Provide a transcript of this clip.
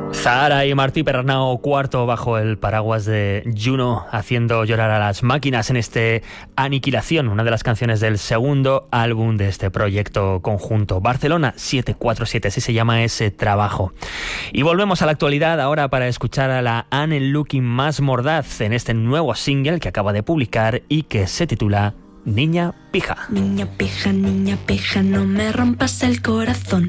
Zahara y Martí Pernau, cuarto bajo el paraguas de Juno, haciendo llorar a las máquinas en este Aniquilación, una de las canciones del segundo álbum de este proyecto conjunto. Barcelona 747, así se llama ese trabajo. Y volvemos a la actualidad ahora para escuchar a la Anne Looking más mordaz en este nuevo single que acaba de publicar y que se titula Niña Pija. Niña pija, no me rompas el corazón.